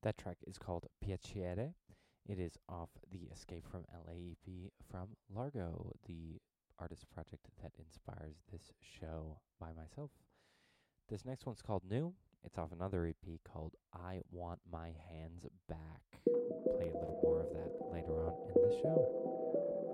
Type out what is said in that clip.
That track is called Piacere. It is off the Escape from LA EP from Largo, the artist project that inspires this show by myself. This next one's called New. It's off another EP called I Want My Hands Back. Play a little more of that later on in the show.